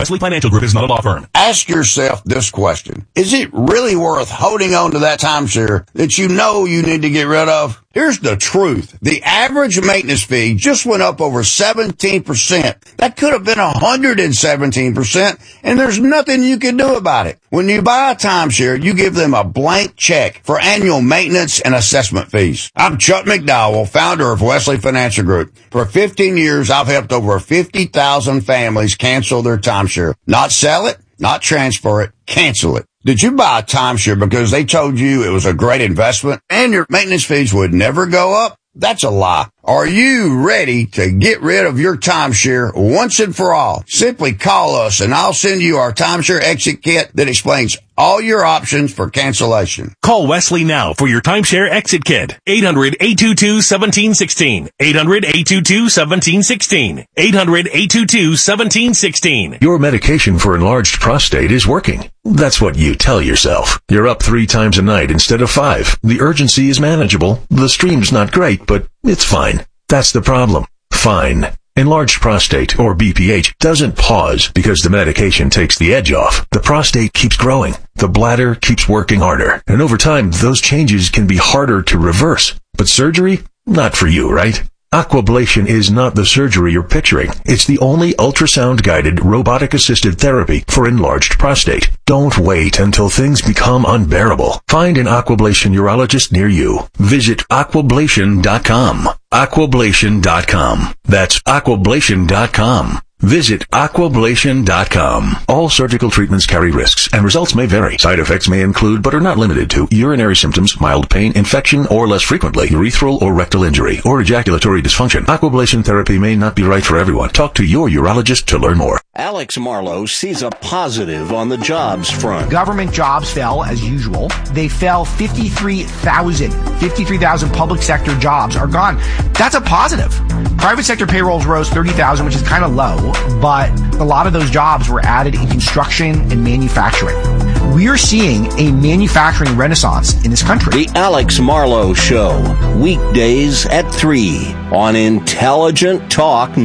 Wesley Financial Group is not a law firm. Ask yourself this question. Is it really worth holding on to that timeshare that you know you need to get rid of? Here's the truth. The average maintenance fee just went up over 17%. That could have been 117%, and there's nothing you can do about it. When you buy a timeshare, you give them a blank check for annual maintenance and assessment fees. I'm Chuck McDowell, founder of Wesley Financial Group. For 15 years, I've helped over 50,000 families cancel their timeshare. Not sell it, not transfer it, cancel it. Did you buy a timeshare because they told you it was a great investment and your maintenance fees would never go up? That's a lie. Are you ready to get rid of your timeshare once and for all? Simply call us and I'll send you our timeshare exit kit that explains all your options for cancellation. Call Wesley now for your timeshare exit kit. 800-822-1716. 800-822-1716. 800-822-1716. Your medication for enlarged prostate is working. That's what you tell yourself. You're up 3 times a night instead of 5. The urgency is manageable. The stream's not great, but it's fine. That's the problem. Fine. Enlarged prostate, or BPH, doesn't pause because the medication takes the edge off. The prostate keeps growing. The bladder keeps working harder. And over time, those changes can be harder to reverse. But surgery? Not for you, right? Aquablation is not the surgery you're picturing. It's the only ultrasound-guided, robotic-assisted therapy for enlarged prostate. Don't wait until things become unbearable. Find an Aquablation urologist near you. Visit aquablation.com. Aquablation.com. That's aquablation.com. Visit aquablation.com. All surgical treatments carry risks, and results may vary. Side effects may include, but are not limited to, urinary symptoms, mild pain, infection, or less frequently, urethral or rectal injury, or ejaculatory dysfunction. Aquablation therapy may not be right for everyone. Talk to your urologist to learn more. Alex Marlowe sees a positive on the jobs front. Government jobs fell as usual. They fell 53,000. 53,000 public sector jobs are gone. That's a positive. Private sector payrolls rose 30,000, which is kind of low, but a lot of those jobs were added in construction and manufacturing. We're seeing a manufacturing renaissance in this country. The Alex Marlowe Show, weekdays at 3 on Intelligent Talk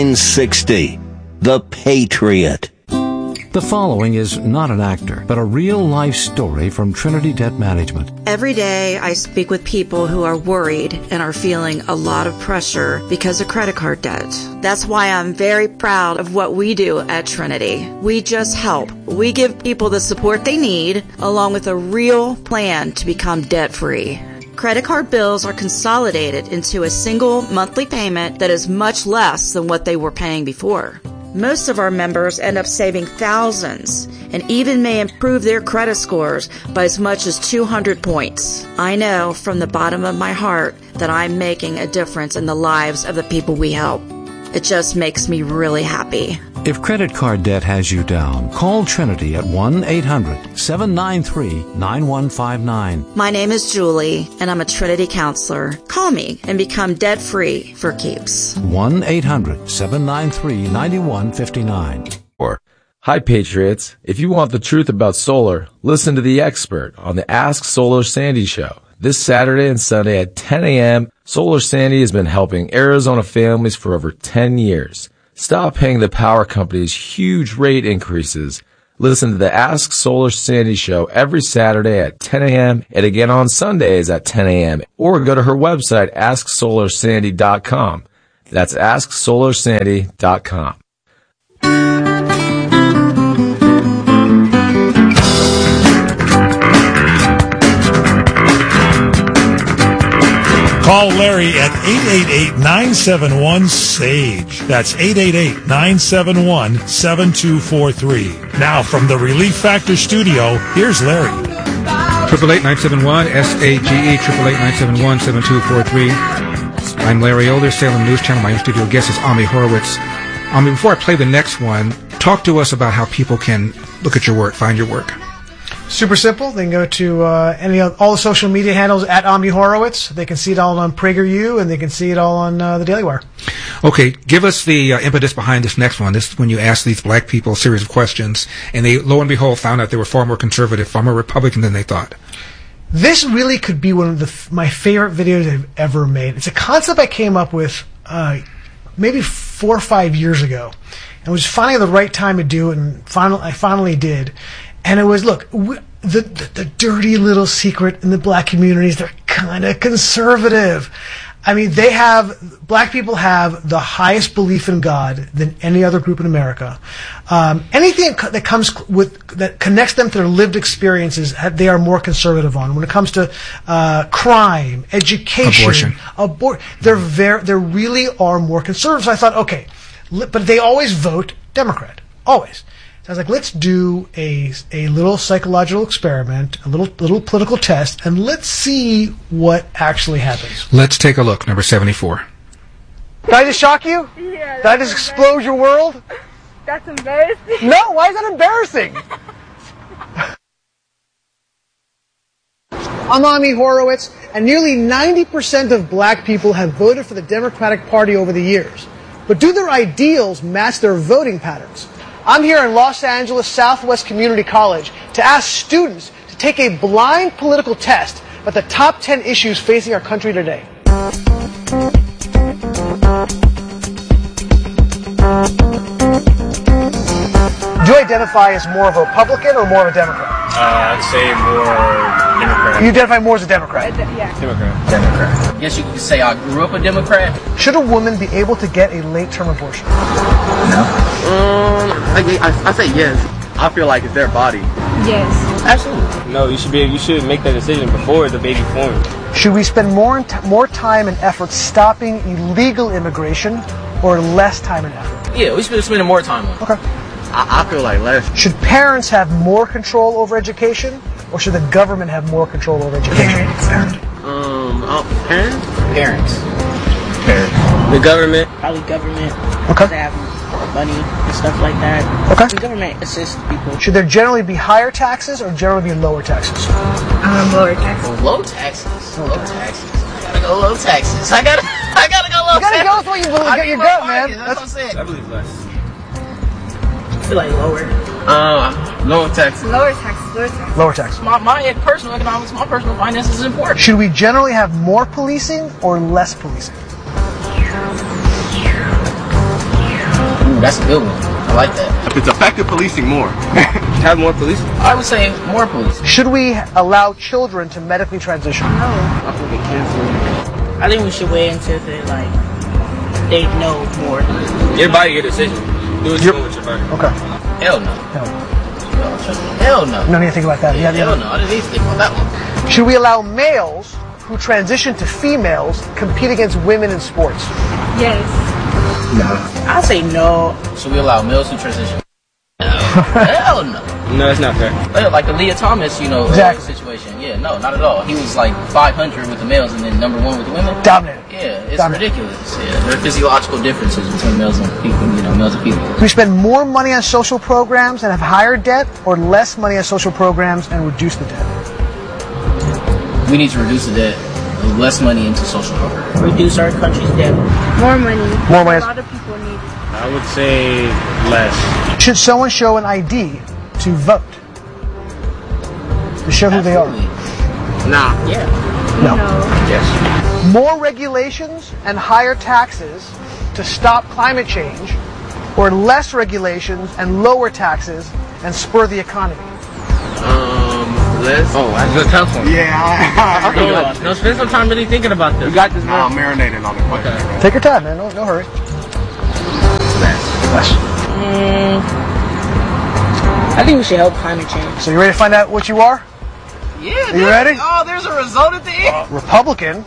960. The Patriot. The following is not an actor, but a real-life story from Trinity Debt Management. Every day I speak with people who are worried and are feeling a lot of pressure because of credit card debt. That's why I'm very proud of what we do at Trinity. We just help. We give people the support they need, along with a real plan to become debt-free. Credit card bills are consolidated into a single monthly payment that is much less than what they were paying before. Most of our members end up saving thousands and even may improve their credit scores by as much as 200 points. I know from the bottom of my heart that I'm making a difference in the lives of the people we help. It just makes me really happy. If credit card debt has you down, call Trinity at 1-800-793-9159. My name is Julie, and I'm a Trinity counselor. Call me and become debt-free for keeps. 1-800-793-9159. Hi, Patriots. If you want the truth about solar, listen to the expert on the Ask Solar Sandy show. This Saturday and Sunday at 10 a.m., Solar Sandy has been helping Arizona families for over 10 years. Stop paying the power companies huge rate increases. Listen to the Ask Solar Sandy show every Saturday at 10 a.m. and again on Sundays at 10 a.m. Or go to her website, AskSolarSandy.com. That's AskSolarSandy.com. Call Larry at 888-971-SAGE. That's 888-971-7243. Now from the Relief Factor studio, here's Larry. 888-971-SAGE, 888-971-7243. I'm Larry Older, Salem News Channel. My in-studio guest is Ami Horowitz. Ami, before I play the next one, talk to us about how people can look at your work, find your work. Super simple. They can go to all the social media handles at Ami Horowitz. They can see it all on PragerU, and they can see it all on the Daily Wire. Okay, give us the impetus behind this next one. This is when you ask these black people a series of questions, and they, lo and behold, found out they were far more conservative, far more Republican than they thought. This really could be one of my favorite videos I've ever made. It's a concept I came up with maybe 4 or 5 years ago. And it was finally the right time to do it, and I finally did. And it was, look, the dirty little secret in the black communities, they're kind of conservative. I mean, black people have the highest belief in God than any other group in America. Anything that connects them to their lived experiences, they are more conservative on. When it comes to crime, education, abortion, they really are more conservative. So I thought, okay, but they always vote Democrat, always. So I was like, let's do a little psychological experiment, a little political test, and let's see what actually happens. Let's take a look. Number 74. Did I just shock you? Yeah. Did I just explode your world? That's embarrassing. No, why is that embarrassing? I'm Ami Horowitz, and nearly 90% of black people have voted for the Democratic Party over the years. But do their ideals match their voting patterns? I'm here in Los Angeles Southwest Community College to ask students to take a blind political test about the top 10 issues facing our country today. Do you identify as more of a Republican or more of a Democrat? I'd say more Democrat. You identify more as a Democrat? Yeah. Democrat. I guess you could say I grew up a Democrat. Should a woman be able to get a late-term abortion? No. I say yes. I feel like it's their body. Yes. Absolutely. No, you should make that decision before the baby forms. Should we spend more time and effort stopping illegal immigration or less time and effort? Yeah, we should be spending more time on it. Okay. I feel like less. Should parents have more control over education, or should the government have more control over education? Parents. Parents. The government. Probably government. Okay. They have money and stuff like that. Okay. The government assists people. Should there generally be higher taxes or generally be lower taxes? Lower taxes. Low taxes. Low taxes. I gotta go low taxes. I gotta go low taxes. You gotta go with what you believe. Get your gut, man. That's what I'm saying. I believe less. I feel like lower. Lower taxes. Lower taxes. Lower taxes. Lower taxes. My personal economics, my personal finances is important. Should we generally have more policing or less policing? Ooh, that's a good one. I like that. If it's effective policing, more. Have more police? I would say more police. Should we allow children to medically transition? No. I think they cancel. I think we should wait until they know more. Your body, your decision. Do what you want with your body. Okay. Hell no. Hell no. You don't need to think about that. Yeah, hell no. I didn't need to think about that one. Should we allow males who transition to females compete against women in sports? Yes. No. I'll say no. Should we allow males to transition? No. Hell no. No, it's not fair. Like the Leah Thomas, exactly. situation. Yeah, no, not at all. He was like 500 with the males and then number 1 with the women. Dominated. Yeah, it's ridiculous. Yeah, there are physiological differences between males and people, males and females. Do we spend more money on social programs and have higher debt, or less money on social programs and reduce the debt? We need to reduce the debt. Less money into social programs. Reduce our country's debt. More money. More money. A lot of people need it. I would say less. Should someone show an ID to vote? To show who they are? Nah. Yeah. No. Yes. More regulations and higher taxes to stop climate change, or less regulations and lower taxes and spur the economy? Less. Oh, that's a tough one. Yeah. No, spend some time really thinking about this. You got this, man. I'm marinating on the question. Okay. Take your time, man. No hurry. Less. I think we should help climate change. So you ready to find out what you are? Yeah. Are you ready? Oh, there's a result at the end. Republican,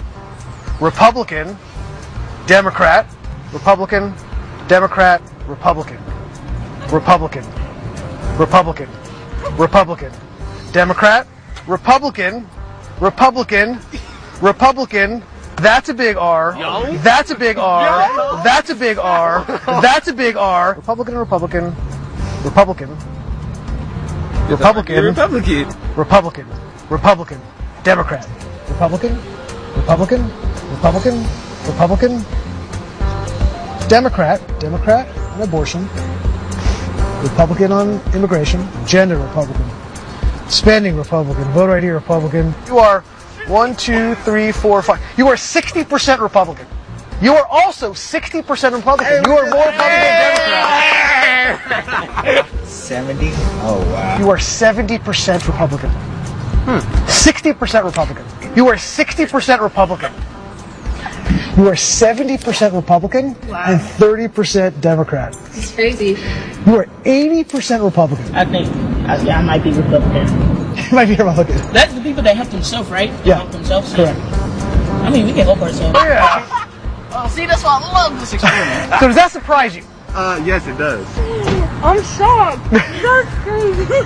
Democrat, Republican, Democrat, Republican, Republican, Republican, Republican, Democrat, Republican, Republican, Republican. That's a big R. That's a big R. That's a big R. That's a big R. Republican, Republican, Republican, Republican, Republican, Republican, Democrat, Republican, Republican, Republican, Republican, Democrat on abortion, Republican on immigration, gender Republican, spending Republican, vote right here Republican. You are 1, 2, 3, 4, 5. You are 60% Republican. You are also 60% Republican. You are more Republican than Democrat. 70? Oh, wow. You are 70% Republican. 60% Republican. You are 60% Republican. You are 70% Republican and 30% Democrat. It's crazy. You are 80% Republican. I think I might be Republican. You might be Republican. That's the people that help themselves, right? They help themselves. Correct. I mean, we can help ourselves. Yeah. Oh, see, that's why I love this experiment. So does that surprise you? Yes, it does. I'm shocked. That's crazy.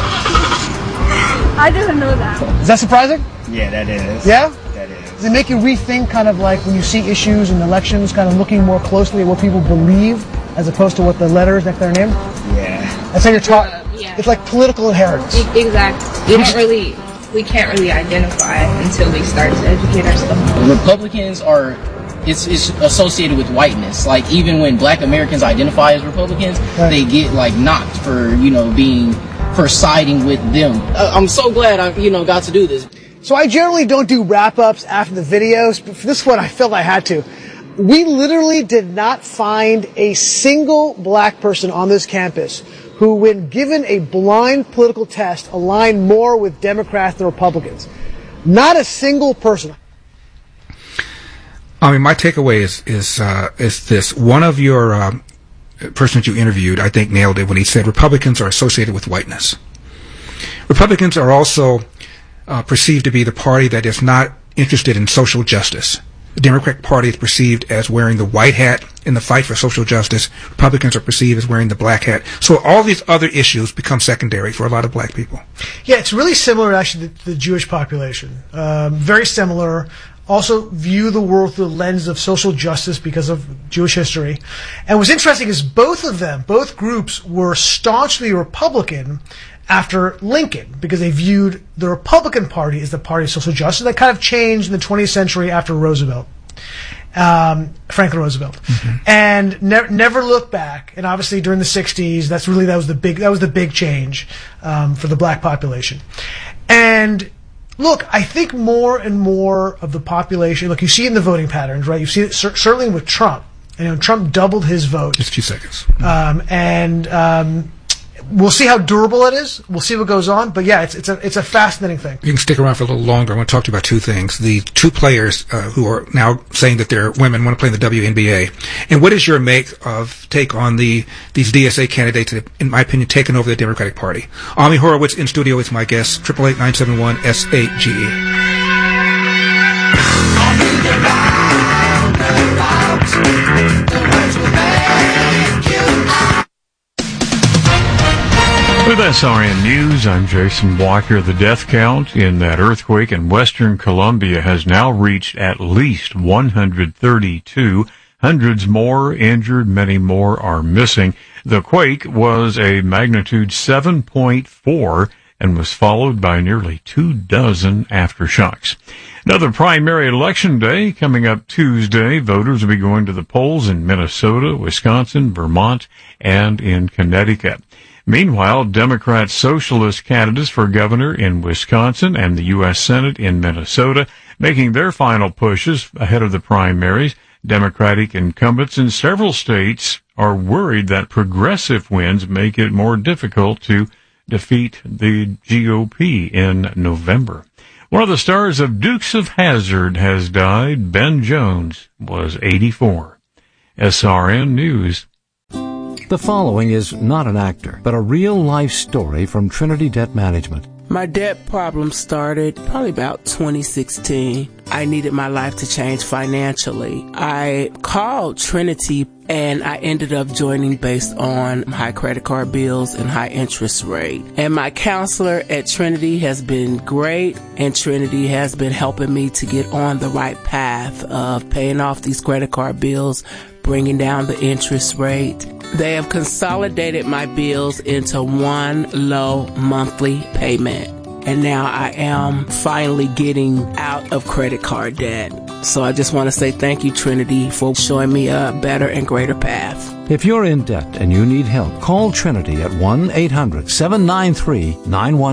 I didn't know that. Is that surprising? Yeah, that is. Yeah? That is. Does it make you rethink kind of like when you see issues in elections, kind of looking more closely at what people believe as opposed to what the letters next to their name? Yeah. That's how you're taught. Yeah. It's like political inheritance. Exactly. We can't really identify until we start to educate ourselves. Republicans are, it's associated with whiteness. Like, even when black Americans identify as Republicans, they get, like, knocked for, for siding with them. I'm so glad I, got to do this. So I generally don't do wrap-ups after the videos, but for this one I felt I had to. We literally did not find a single black person on this campus who, when given a blind political test, aligned more with Democrats than Republicans. Not a single person. I mean, my takeaway is this. One of your persons you interviewed, I think, nailed it when he said Republicans are associated with whiteness. Republicans are also perceived to be the party that is not interested in social justice. The Democratic Party is perceived as wearing the white hat in the fight for social justice. Republicans are perceived as wearing the black hat. So all these other issues become secondary for a lot of black people. Yeah, it's really similar actually to the Jewish population. Very similar. Also view the world through the lens of social justice because of Jewish history. And what's interesting is both groups were staunchly Republican after Lincoln, because they viewed the Republican Party as the party of social justice. That kind of changed in the 20th century after Roosevelt, Franklin Roosevelt, and never looked back. And obviously during the 60s, that was the big change for the black population. And look, I think more and more of the population. Look, you see it in the voting patterns, right? You see it certainly with Trump. Trump doubled his vote. Just 2 seconds. We'll see how durable it is. We'll see what goes on. But yeah, it's a fascinating thing. You can stick around for a little longer. I want to talk to you about two things. The two players who are now saying that they're women want to play in the WNBA. And what is your take on these DSA candidates that, in my opinion, taken over the Democratic Party? Ami Horowitz in studio is my guest. 888-971-SAGE. With SRN News, I'm Jason Blocker. The death count in that earthquake in western Colombia has now reached at least 132. Hundreds more injured, many more are missing. The quake was a magnitude 7.4 and was followed by nearly 24 aftershocks. Another primary election day coming up Tuesday. Voters will be going to the polls in Minnesota, Wisconsin, Vermont, and in Connecticut. Meanwhile, Democrat socialist candidates for governor in Wisconsin and the U.S. Senate in Minnesota making their final pushes ahead of the primaries. Democratic incumbents in several states are worried that progressive wins make it more difficult to defeat the GOP in November. One of the stars of Dukes of Hazzard has died. Ben Jones was 84. SRN News. The following is not an actor, but a real-life story from Trinity Debt Management. My debt problem started probably about 2016. I needed my life to change financially. I called Trinity and I ended up joining based on high credit card bills and high interest rate. And my counselor at Trinity has been great, and Trinity has been helping me to get on the right path of paying off these credit card bills, bringing down the interest rate. They have consolidated my bills into one low monthly payment. And now I am finally getting out of credit card debt. So I just want to say thank you, Trinity, for showing me a better and greater path. If you're in debt and you need help, call Trinity at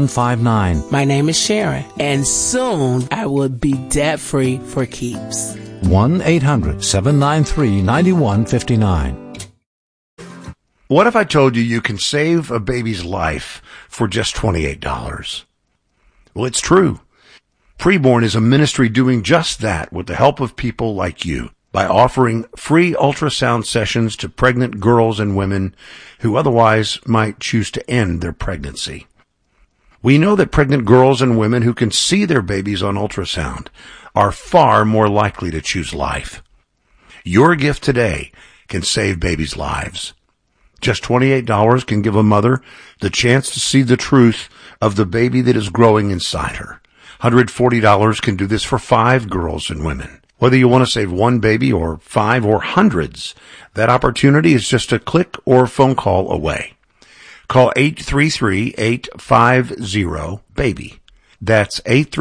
1-800-793-9159. My name is Sharon, and soon I will be debt-free for keeps. 1-800-793-9159. What if I told you you can save a baby's life for just $28? Well, it's true. Preborn is a ministry doing just that with the help of people like you by offering free ultrasound sessions to pregnant girls and women who otherwise might choose to end their pregnancy. We know that pregnant girls and women who can see their babies on ultrasound are far more likely to choose life. Your gift today can save babies' lives. Just $28 can give a mother the chance to see the truth of the baby that is growing inside her. $140 can do this for 5 girls and women. Whether you want to save one baby or 5 or hundreds, that opportunity is just a click or phone call away. Call 833-850-BABY. That's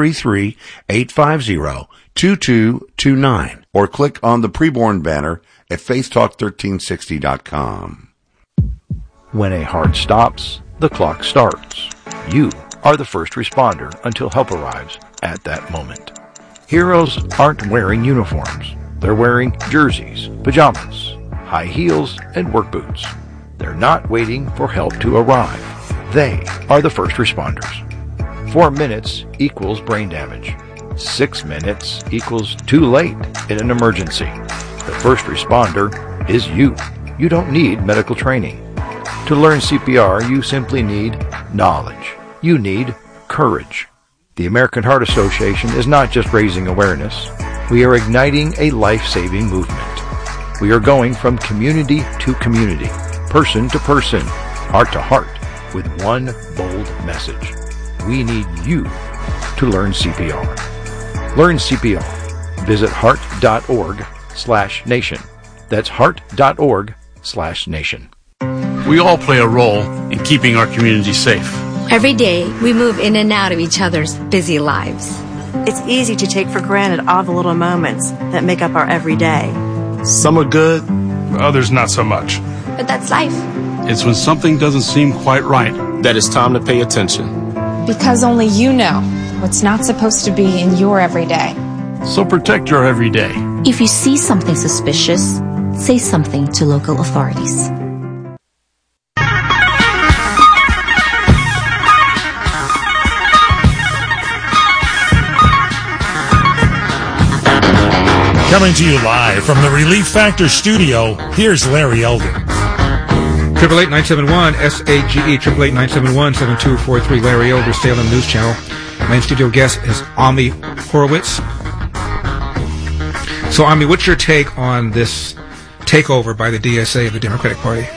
833-850-2229. Or click on the Preborn banner at faithtalk1360.com. When a heart stops, the clock starts. You are the first responder until help arrives at that moment. Heroes aren't wearing uniforms. They're wearing jerseys, pajamas, high heels, and work boots. They're not waiting for help to arrive. They are the first responders. 4 minutes equals brain damage. 6 minutes equals too late in an emergency. The first responder is you. You don't need medical training. To learn CPR, you simply need knowledge. You need courage. The American Heart Association is not just raising awareness. We are igniting a life-saving movement. We are going from community to community, person to person, heart to heart, with one bold message. We need you to learn CPR. Learn CPR. Visit heart.org/nation. That's heart.org/nation. We all play a role in keeping our community safe. Every day, we move in and out of each other's busy lives. It's easy to take for granted all the little moments that make up our everyday. Some are good, others not so much. But that's life. It's when something doesn't seem quite right that it's time to pay attention. Because only you know what's not supposed to be in your everyday. So protect your everyday. If you see something suspicious, say something to local authorities. Coming to you live from the Relief Factor studio, here's Larry Elder. 888-971-SAGE, 888-971-7243, Larry Elder, Salem News Channel. My in-studio guest is Ami Horowitz. So, Ami, what's your take on this takeover by the DSA of the Democratic Party?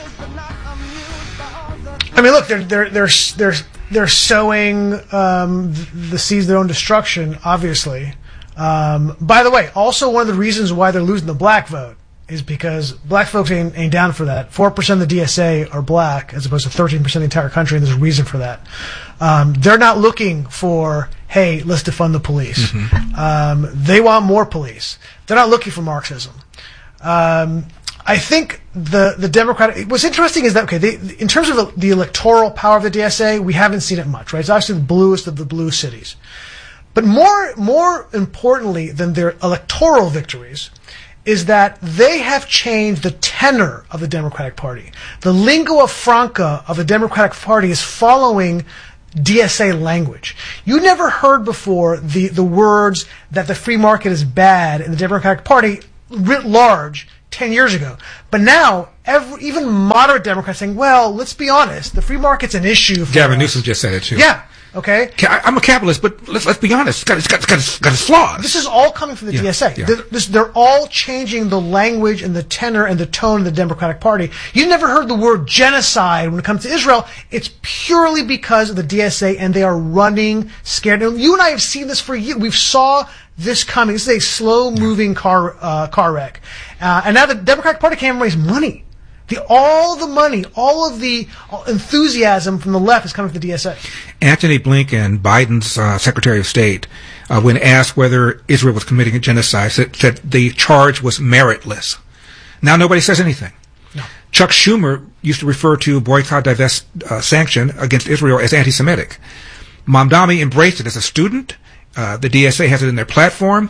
I mean, look, they're sowing the seeds of their own destruction, obviously. By the way, also one of the reasons why they're losing the black vote is because black folks ain't down for that. 4% of the DSA are black, as opposed to 13% of the entire country, and there's a reason for that. They're not looking for, hey, let's defund the police. Mm-hmm. They want more police. They're not looking for Marxism. I think the Democratic... What's interesting is that, okay, in terms of the electoral power of the DSA, we haven't seen it much, right? It's actually the bluest of the blue cities. But more importantly than their electoral victories is that they have changed the tenor of the Democratic Party. The lingua franca of the Democratic Party is following DSA language. You never heard before the words that the free market is bad in the Democratic Party writ large 10 years ago. But now, even moderate Democrats saying, well, let's be honest, the free market's an issue for Gavin us. Newsom just said it, too. Yeah. Okay. I'm a capitalist, but let's be honest. It's got its flaws. This is all coming from the DSA. Yeah. They're all changing the language and the tenor and the tone of the Democratic Party. You never heard the word genocide when it comes to Israel. It's purely because of the DSA, and they are running scared. And you and I have seen this for years. We've saw this coming. This is a slow-moving car wreck. And now the Democratic Party can't raise money. All the money, all of the enthusiasm from the left is coming from the DSA. Antony Blinken, Biden's Secretary of State, when asked whether Israel was committing a genocide, said the charge was meritless. Now nobody says anything. No. Chuck Schumer used to refer to boycott, divest, sanction against Israel as anti-Semitic. Mamdani embraced it as a student. The DSA has it in their platform.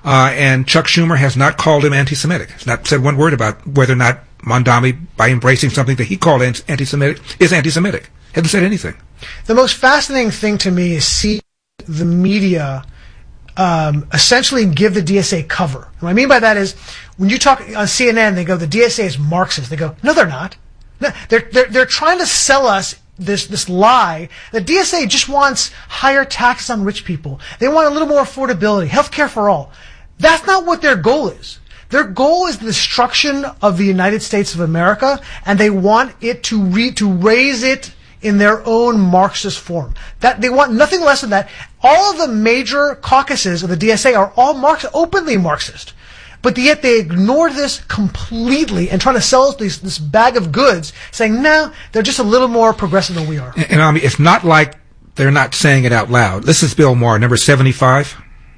And Chuck Schumer has not called him anti-Semitic. He's not said one word about whether or not Mondami, by embracing something that he called anti-Semitic, is anti-Semitic. Hasn't said anything. The most fascinating thing to me is see the media essentially give the DSA cover. And what I mean by that is, when you talk on CNN, they go, the DSA is Marxist. They go, no, they're not. No, they're trying to sell us this lie. The DSA just wants higher taxes on rich people. They want a little more affordability, healthcare for all. That's not what their goal is. Their goal is the destruction of the United States of America, and they want it to raise it in their own Marxist form. That they want nothing less than that. All of the major caucuses of the DSA are all openly Marxist. But yet they ignore this completely and try to sell us this bag of goods, saying, no, they're just a little more progressive than we are. And it's not like they're not saying it out loud. This is Bill Maher, number 75.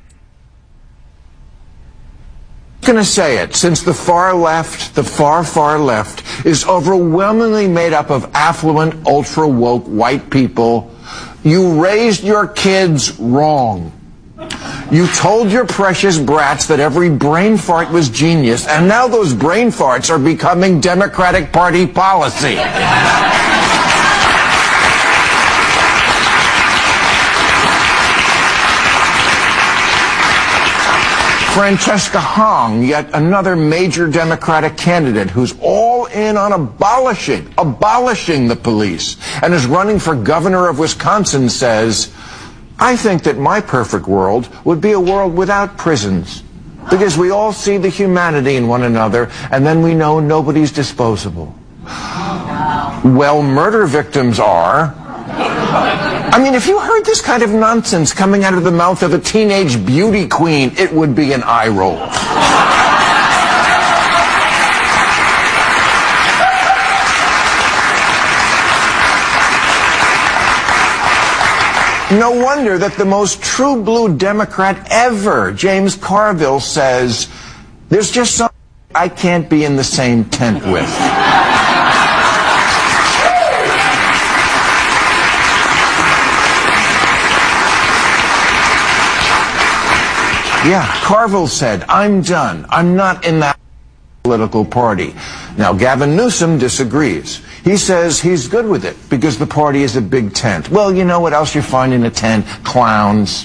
I'm going to say it, since the far left, the far, far left, is overwhelmingly made up of affluent, ultra-woke white people, you raised your kids wrong. You told your precious brats that every brain fart was genius, and now those brain farts are becoming Democratic Party policy. Francesca Hong, yet another major Democratic candidate who's all in on abolishing the police and is running for governor of Wisconsin, says, I think that my perfect world would be a world without prisons, because we all see the humanity in one another, and then we know nobody's disposable. Well, murder victims are. I mean, if you heard this kind of nonsense coming out of the mouth of a teenage beauty queen, it would be an eye roll. No wonder that the most true blue Democrat ever, James Carville, says, there's just something I can't be in the same tent with. Yeah, Carville said, I'm done. I'm not in that political party. Now, Gavin Newsom disagrees. He says he's good with it because the party is a big tent. Well, you know what else you find in a tent? Clowns.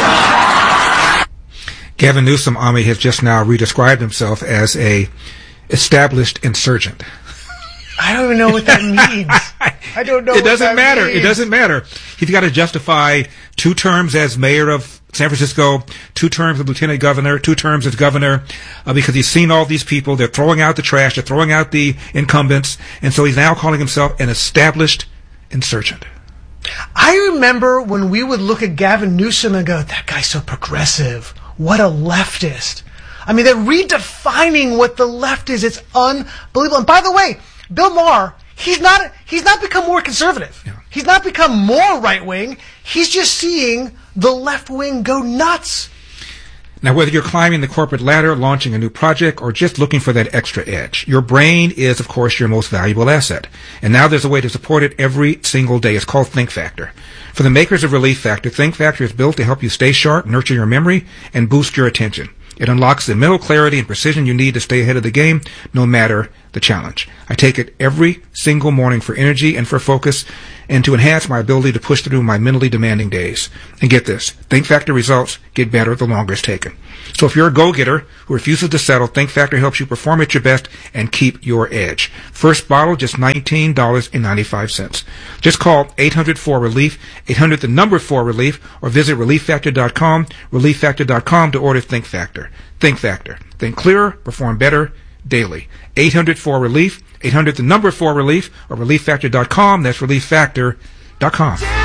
Gavin Newsom, Ami, has just now redescribed himself as a established insurgent. I don't even know what that means. I don't know. It doesn't matter. It doesn't matter. He's got to justify 2 terms as mayor of San Francisco, 2 terms as lieutenant governor, 2 terms as governor, because he's seen all these people. They're throwing out the trash. They're throwing out the incumbents. And so he's now calling himself an established insurgent. I remember when we would look at Gavin Newsom and go, that guy's so progressive. What a leftist. I mean, they're redefining what the left is. It's unbelievable. And by the way, Bill Maher, he's not become more conservative. Yeah. He's not become more right-wing. He's just seeing the left wing go nuts. Now, whether you're climbing the corporate ladder, launching a new project, or just looking for that extra edge, your brain is, of course, your most valuable asset. And now there's a way to support it every single day. It's called Think Factor. For the makers of Relief Factor, Think Factor is built to help you stay sharp, nurture your memory, and boost your attention. It unlocks the mental clarity and precision you need to stay ahead of the game, no matter the challenge. I take it every single morning for energy and for focus, and to enhance my ability to push through my mentally demanding days. And get this, Think Factor results get better the longer it's taken. So if you're a go-getter who refuses to settle, Think Factor helps you perform at your best and keep your edge. First bottle, just $19.95. Just call 800-4-RELIEF, 800-4-RELIEF, or visit ReliefFactor.com, ReliefFactor.com to order Think Factor. Think Factor. Think clearer, perform better, daily. 800-4-RELIEF, 800-4-RELIEF, or ReliefFactor.com. That's ReliefFactor.com.